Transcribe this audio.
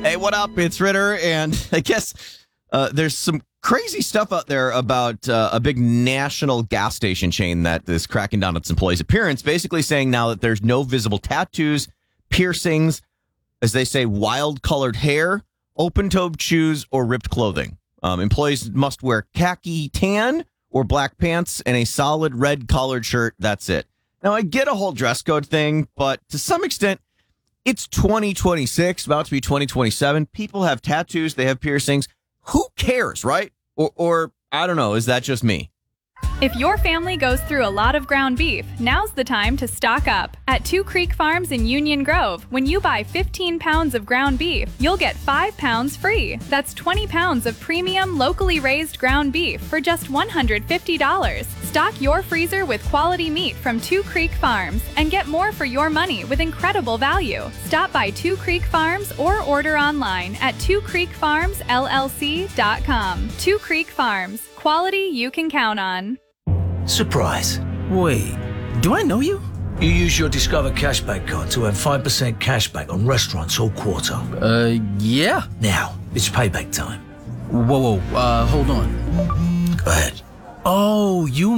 Hey, what up? It's Ritter, and I guess there's some crazy stuff out there about a big national gas station chain that is cracking down on its employees' appearance, basically saying now that there's no visible tattoos, piercings, as they say, wild-colored hair, open-toed shoes, or ripped clothing. Employees must wear khaki tan or black pants and a solid red collared shirt. That's it. Now, I get a whole dress code thing, but to some extent, it's 2026, about to be 2027. People have tattoos. They have piercings. Who cares, right? Or I don't know. Is that just me? If your family goes through a lot of ground beef, now's the time to stock up. At Two Creek Farms in Union Grove, when you buy 15 pounds of ground beef, you'll get 5 pounds free. That's 20 pounds of premium, locally raised ground beef for just $150. Stock your freezer with quality meat from Two Creek Farms and get more for your money with incredible value. Stop by Two Creek Farms or order online at twocreekfarmsllc.com. Two Creek Farms. Quality you can count on. Surprise. Wait, do I know you? You use your Discover Cashback card to earn 5% cashback on restaurants all quarter. Yeah. Now, it's payback time. Whoa, hold on. Go ahead. Oh, you